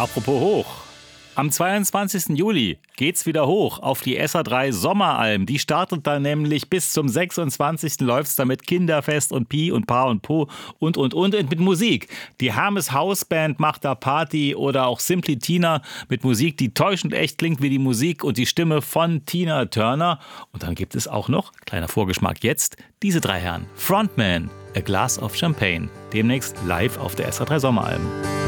Apropos hoch. Am 22. Juli geht's wieder hoch auf die SA3 Sommeralm. Die startet dann nämlich bis zum 26. läuft's damit Kinderfest und Pi und Pa und Po und mit Musik. Die Hermes Hausband macht da Party oder auch Simply Tina mit Musik, die täuschend echt klingt wie die Musik und die Stimme von Tina Turner. Und dann gibt es auch noch, kleiner Vorgeschmack jetzt, diese drei Herren. Frontman, A Glass of Champagne. Demnächst live auf der SA3 Sommeralm.